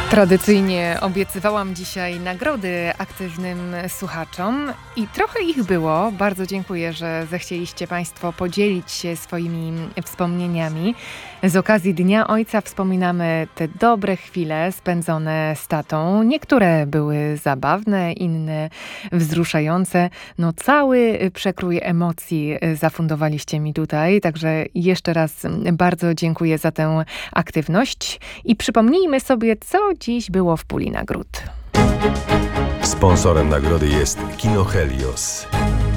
Tradycyjnie obiecywałam dzisiaj nagrody aktywnym słuchaczom i trochę ich było. Bardzo dziękuję, że zechcieliście Państwo podzielić się swoimi wspomnieniami. Z okazji Dnia Ojca wspominamy te dobre chwile spędzone z tatą. Niektóre były zabawne, inne wzruszające. No cały przekrój emocji zafundowaliście mi tutaj, także jeszcze raz bardzo dziękuję za tę aktywność i przypomnijmy sobie, co dziś było w puli nagród. Sponsorem nagrody jest Kino Helios.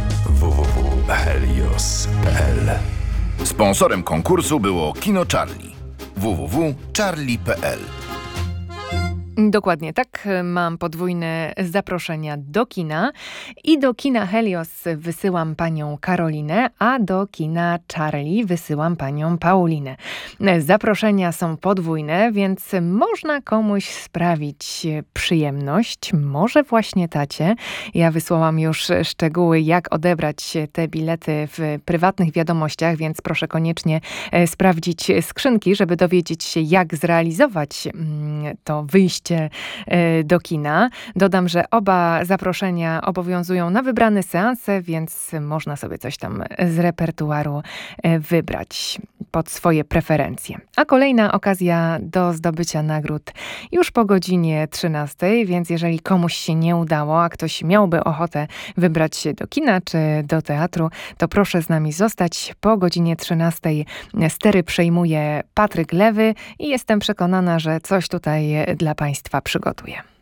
www.helios.pl. Sponsorem konkursu było Kino Charlie. www.charlie.pl. Dokładnie tak. Mam podwójne zaproszenia do kina i do kina Helios wysyłam panią Karolinę, a do kina Charlie wysyłam panią Paulinę. Zaproszenia są podwójne, więc można komuś sprawić przyjemność, może właśnie tacie. Ja wysłałam już szczegóły, jak odebrać te bilety w prywatnych wiadomościach, więc proszę koniecznie sprawdzić skrzynki, żeby dowiedzieć się, jak zrealizować to wyjście do kina. Dodam, że oba zaproszenia obowiązują na wybrane seanse, więc można sobie coś tam z repertuaru wybrać pod swoje preferencje. A kolejna okazja do zdobycia nagród już po godzinie 13, więc jeżeli komuś się nie udało, a ktoś miałby ochotę wybrać się do kina czy do teatru, to proszę z nami zostać. Po godzinie 13 stery przejmuje Patryk Lewy i jestem przekonana, że coś tutaj dla Państwa przygotuje.